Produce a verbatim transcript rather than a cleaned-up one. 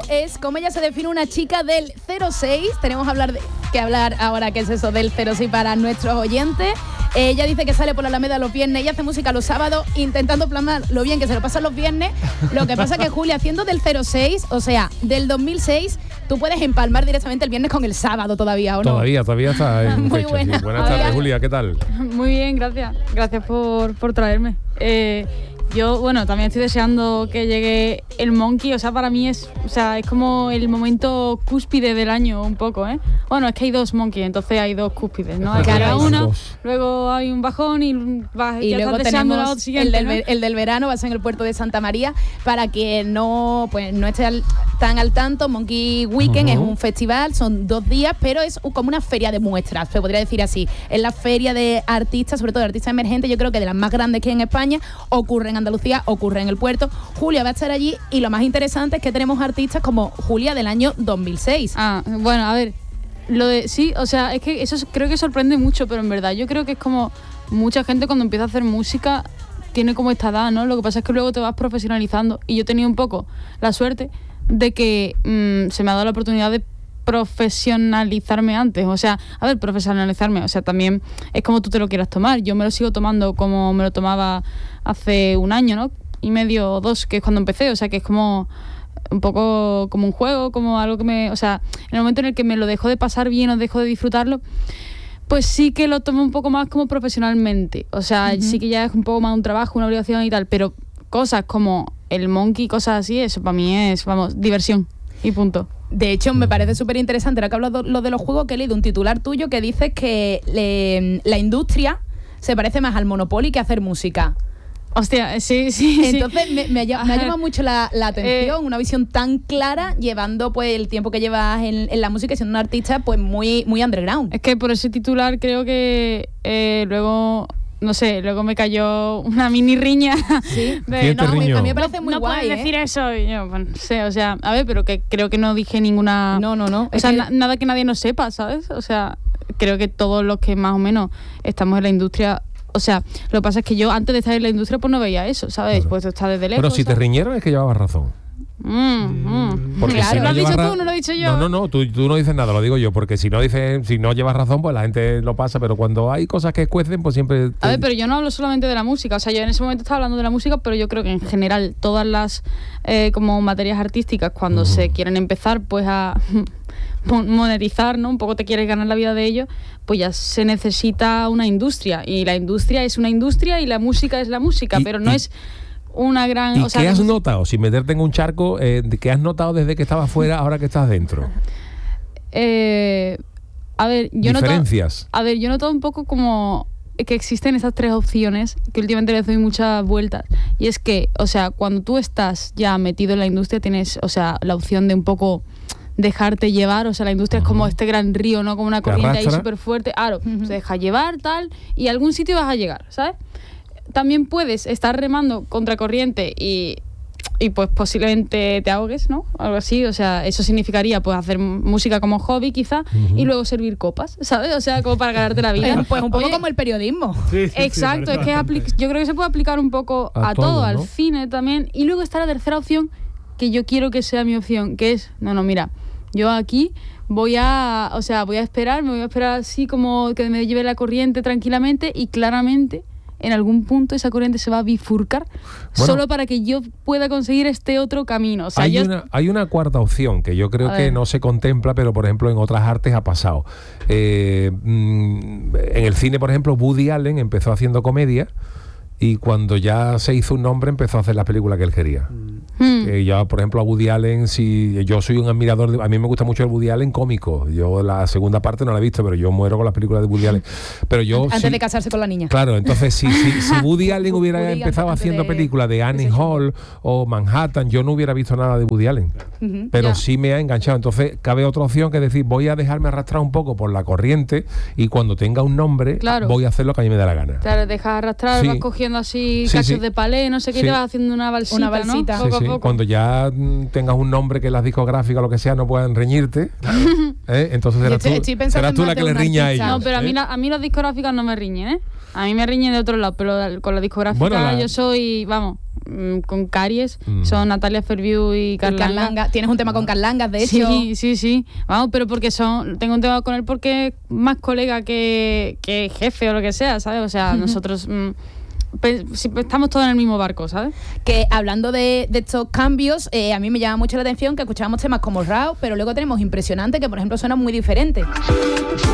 es cómo ella se define una chica del cero seis. Tenemos que hablar, de, que hablar ahora qué es eso del cero seis para nuestros oyentes. Ella dice que sale por la Alameda los viernes y hace música los sábados, intentando plasmar lo bien que se lo pasan los viernes. Lo que pasa que, Julia, haciendo del cero seis, o sea, del dos mil seis, tú puedes empalmar directamente el viernes con el sábado todavía, ¿o no? Todavía, todavía está en Muy fecha, buena. sí. Buenas tardes, Julia, ¿qué tal? Muy bien, gracias. Gracias por, por traerme. Eh, yo, bueno, también estoy deseando que llegue el Monkey. O sea, para mí es, o sea, es como el momento cúspide del año un poco, ¿eh? Bueno, es que hay dos Monkey, entonces hay dos cúspides, ¿no? Hay cada uno, luego hay un bajón y, va, y ya luego estás deseando tenemos la siguiente, el, del, ¿no? el del verano, va a ser en el puerto de Santa María. Para quien no, pues, no esté al, tan al tanto, Monkey Weekend uh-huh. es un festival, son dos días, pero es como una feria de muestras, se podría decir así. Es la feria de artistas, sobre todo de artistas emergentes, yo creo que de las más grandes que hay en España. Ocurre en Andalucía, ocurre en el puerto. Julia va a estar allí y lo más interesante es que tenemos artistas como Julia del año dos mil seis. Ah, bueno, a ver, lo de sí, o sea, es que eso creo que sorprende mucho, pero en verdad yo creo que es como mucha gente cuando empieza a hacer música tiene como esta edad, ¿no? Lo que pasa es que luego te vas profesionalizando y yo he tenido un poco la suerte de que mmm, se me ha dado la oportunidad de profesionalizarme antes, o sea, a ver, profesionalizarme, o sea, también es como tú te lo quieras tomar. Yo me lo sigo tomando como me lo tomaba hace un año, ¿no? Y medio o dos, que es cuando empecé, o sea, que es como un poco como un juego, como algo que me, o sea, en el momento en el que me lo dejo de pasar bien o dejo de disfrutarlo, pues sí que lo tomo un poco más como profesionalmente, o sea, uh-huh. sí que ya es un poco más un trabajo, una obligación y tal, pero cosas como el Monkey, cosas así, eso para mí es, vamos, diversión y punto. De hecho, me parece súper interesante, ahora que hablas de lo de los juegos, que he leído un titular tuyo que dice que le, la industria se parece más al Monopoly que a hacer música. Hostia, sí, sí. Entonces sí. me, me, ha, me ha llamado mucho la, la atención, eh, una visión tan clara, llevando pues el tiempo que llevas en, en la música y siendo un artista pues muy, muy underground. Es que por ese titular creo que eh, luego... No sé, luego me cayó una mini riña. Sí, de, no, a mí me parece muy no guay. No puedes ¿eh? decir eso. Y yo, bueno, no sé, o sea, a ver, pero que creo que no dije ninguna. No, no, no. O sea, que... na- nada que nadie no sepa, ¿sabes? O sea, creo que todos los que más o menos estamos en la industria. O sea, lo que pasa es que yo antes de estar en la industria pues no veía eso, ¿sabes? Claro. Pues está desde lejos. Pero si te riñeron es que llevabas razón. Mm, mm. Porque claro, si ¿lo no has dicho ra- tú? ¿No lo he dicho yo? No, no, no, tú, tú no dices nada, lo digo yo, porque si no dices, si no llevas razón, pues la gente lo pasa, pero cuando hay cosas que escuecen, pues siempre... Te... A ver, pero yo no hablo solamente de la música, o sea, yo en ese momento estaba hablando de la música, pero yo creo que en general todas las eh, como materias artísticas, cuando uh-huh. se quieren empezar pues a monetizar, ¿no? Un poco te quieres ganar la vida de ello, pues ya se necesita una industria, y la industria es una industria y la música es la música, y, pero no y... es... una gran... ¿Y o sea, qué has no... notado, sin meterte en un charco, eh, qué has notado desde que estabas fuera ahora que estás dentro? Eh, a ver, yo noto... Diferencias. A ver, yo he notado un poco como que existen esas tres opciones, que últimamente les doy muchas vueltas, y es que, o sea, cuando tú estás ya metido en la industria, tienes, o sea, la opción de un poco dejarte llevar, o sea, la industria uh-huh. es como este gran río, ¿no? Como una corriente ahí súper fuerte, claro, uh-huh. se deja llevar, tal, y a algún sitio vas a llegar, ¿sabes? También puedes estar remando contra corriente y, y pues posiblemente te ahogues, ¿no? Algo así, o sea, eso significaría pues hacer música como hobby quizá uh-huh. y luego servir copas, ¿sabes? O sea, como para ganarte la vida. Pues un poco Oye, como el periodismo. Sí, sí, exacto, sí, es que apli- yo creo que se puede aplicar un poco a, a todo, todo, al ¿no? cine también. Y luego está la tercera opción, que yo quiero que sea mi opción, que es, no, no, mira, yo aquí voy a, o sea, voy a esperar, me voy a esperar así como que me lleve la corriente tranquilamente y claramente en algún punto esa corriente se va a bifurcar bueno, solo para que yo pueda conseguir este otro camino. O sea, hay, yo... una, hay una cuarta opción que yo creo que no se contempla, pero por ejemplo en otras artes ha pasado. Eh, en el cine, por ejemplo, Woody Allen empezó haciendo comedia y cuando ya se hizo un nombre empezó a hacer las películas que él quería. Mm. Eh, ya, por ejemplo, a Woody Allen, si yo soy un admirador, de, a mí me gusta mucho el Woody Allen cómico. Yo la segunda parte no la he visto, pero yo muero con las películas de Woody Allen. Pero yo antes si, de casarse con la niña. Claro, entonces si, si, si Woody Allen hubiera Woody empezado haciendo de, películas de Annie Hall o Manhattan, yo no hubiera visto nada de Woody Allen. Uh-huh. Pero yeah. sí me ha enganchado. Entonces cabe otra opción que es decir, voy a dejarme arrastrar un poco por la corriente y cuando tenga un nombre, claro. voy a hacer lo que a mí me da la gana. Claro, dejas arrastrar, sí. vas cogiendo así sí, cachos sí. de palé, no sé qué, sí. te vas haciendo una balsita, una balsita. ¿no? Sí, poco sí. a poco. Cuando ya tengas un nombre que las discográficas o lo que sea no puedan reñirte, ¿eh? Entonces serás estoy, tú, estoy serás tú la que le riña a ellos. No, pero ¿eh? a mí, la, a mí las discográficas no me riñen, ¿eh? A mí me riñen de otro lado, pero con la discográfica bueno, la... yo soy, vamos, mm, con caries Mm. son Natalia Ferviu y Y Carlanga. Carlanga. Tienes un tema con Carlangas, de hecho. Sí, sí, sí. Vamos, pero porque son. Tengo un tema con él porque es más colega que, que jefe o lo que sea, ¿sabes? O sea, nosotros mm, pe- si- estamos todos en el mismo barco, ¿sabes? Que hablando de, de estos cambios, eh, a mí me llama mucho la atención que escuchábamos temas como Rao, pero luego tenemos Impresionante, que por ejemplo suena muy diferente.